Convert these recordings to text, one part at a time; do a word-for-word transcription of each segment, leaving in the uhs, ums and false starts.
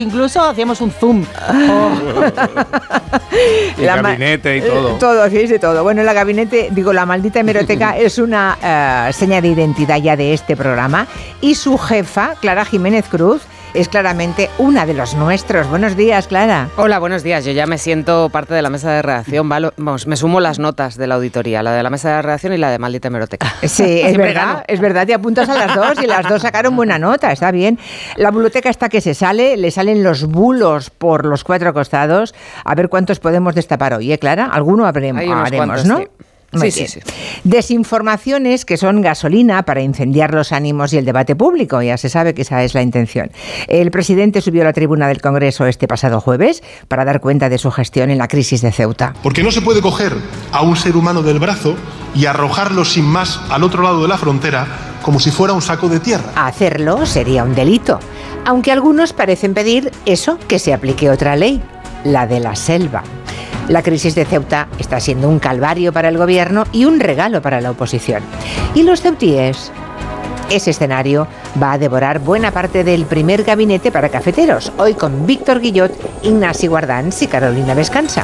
Incluso hacíamos un zoom. Oh. El gabinete y todo. Todo, hacíais de todo. Bueno, la gabinete, digo, la maldita hemeroteca es una uh, seña de identidad ya de este programa. Y su jefa, Clara Jiménez Cruz, es claramente una de los nuestros. Buenos días, Clara. Hola, buenos días. Yo ya me siento parte de la mesa de redacción. Vamos, me sumo las notas de la auditoría, la de la mesa de redacción y la de maldita hemeroteca. Sí, es verdad, gano. es verdad. Te apuntas a las dos y las dos sacaron buena nota, está bien. La buloteca está que se sale, le salen los bulos por los cuatro costados. A ver cuántos podemos destapar hoy, ¿eh, Clara? Alguno habremos, haremos, cuantos, ¿no? Sí. Sí, sí, sí. Desinformaciones que son gasolina para incendiar los ánimos y el debate público. Ya se sabe que esa es la intención. El presidente subió a la tribuna del Congreso este pasado jueves para dar cuenta de su gestión en la crisis de Ceuta. Porque no se puede coger a un ser humano del brazo y arrojarlo sin más al otro lado de la frontera como si fuera un saco de tierra. Hacerlo sería un delito, aunque algunos parecen pedir eso, que se aplique otra ley, la de la selva. La crisis de Ceuta está siendo un calvario para el gobierno y un regalo para la oposición. Y los ceutíes, ese escenario va a devorar buena parte del primer gabinete para cafeteros, hoy con Víctor Guillot, Ignasi Guardans y Carolina Vescansa.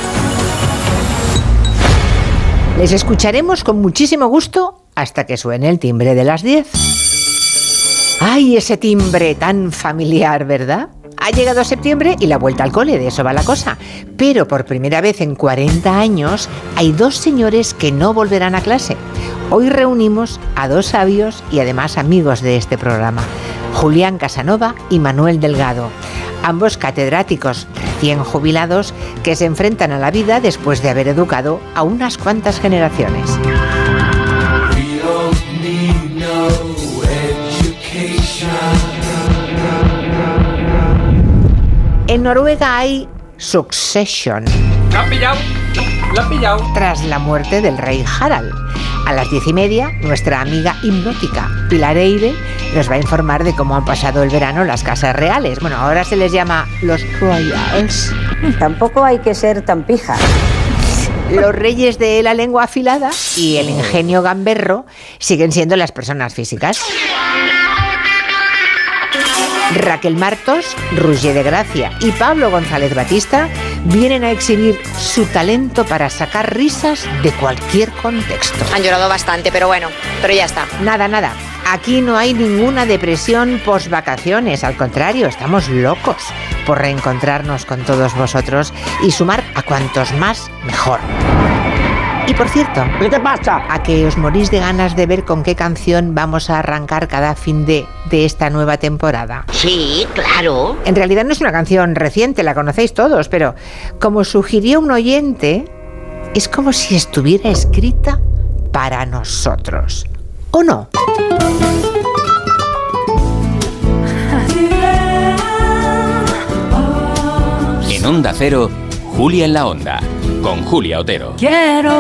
Les escucharemos con muchísimo gusto hasta que suene el timbre de las diez. ¡Ay, ese timbre tan familiar!, ¿verdad? Ha llegado septiembre y la vuelta al cole, de eso va la cosa. Pero por primera vez en cuarenta años hay dos señores que no volverán a clase. Hoy reunimos a dos sabios y además amigos de este programa, Julián Casanova y Manuel Delgado, ambos catedráticos recién jubilados que se enfrentan a la vida después de haber educado a unas cuantas generaciones. En Noruega hay Succession. ¿La han pillado? ¿La han pillado? Tras la muerte del rey Harald. A las diez y media, nuestra amiga hipnótica Pilar Eire nos va a informar de cómo han pasado el verano las casas reales. Bueno, ahora se les llama los royals. Tampoco hay que ser tan pija. Los reyes de la lengua afilada y el ingenio gamberro siguen siendo las personas físicas. Raquel Martos, Roger de Gracia y Pablo González Batista vienen a exhibir su talento para sacar risas de cualquier contexto. Han llorado bastante, pero bueno, pero ya está. Nada, nada. Aquí no hay ninguna depresión post-vacaciones. Al contrario, estamos locos por reencontrarnos con todos vosotros y sumar a cuantos más mejor. Y por cierto, ¿qué te pasa? ¿A que os morís de ganas de ver con qué canción vamos a arrancar cada fin de, de esta nueva temporada? Sí, claro. En realidad no es una canción reciente, la conocéis todos, pero como sugirió un oyente, es como si estuviera escrita para nosotros. ¿O no? En Onda Cero, Julia en la Onda, con Julia Otero. Quiero